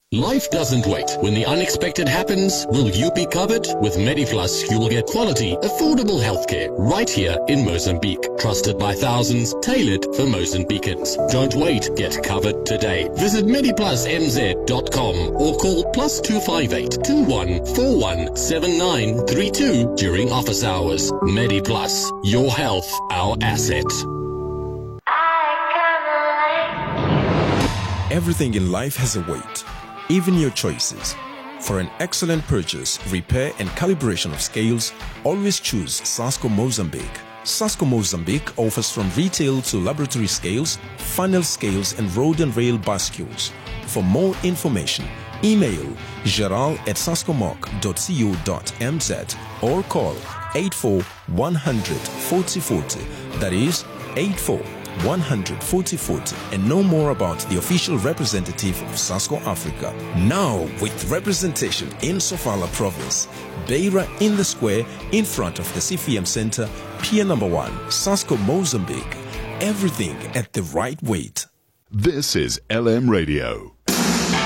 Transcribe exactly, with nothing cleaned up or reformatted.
Life doesn't wait. When the unexpected happens, will you be covered? With MediPlus, you will get quality, affordable healthcare right here in Mozambique. Trusted by thousands, tailored for Mozambicans. Don't wait. Get covered today. Visit mediplus m z dot com or call plus two five eight, two one four one, seven nine three two during office hours. MediPlus. Your health, our asset. Everything in life has a weight, even your choices. For an excellent purchase, repair and calibration of scales, always choose Sasco Mozambique. Sasco Mozambique offers from retail to laboratory scales, funnel scales and road and rail bascules. For more information, email geral at sascomoc dot co dot m z or call eight four one hundred forty forty. That is eight four one hundred forty forty, and know more about the official representative of Sasco Africa. Now with representation in Sofala province, Beira in the square in front of the C F M Center, Pier number one, Sasco Mozambique. Everything at the right weight. This is L M Radio.